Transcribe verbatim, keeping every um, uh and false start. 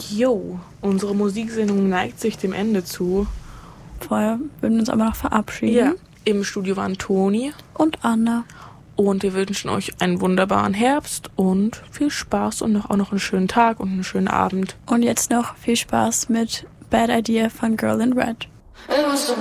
Jo, unsere Musiksendung neigt sich dem Ende zu. Vorher würden wir uns aber noch verabschieden. Ja, im Studio waren Toni und Anna. Und wir wünschen euch einen wunderbaren Herbst und viel Spaß und noch, auch noch einen schönen Tag und einen schönen Abend. Und jetzt noch viel Spaß mit Bad Idea von Girl in Red.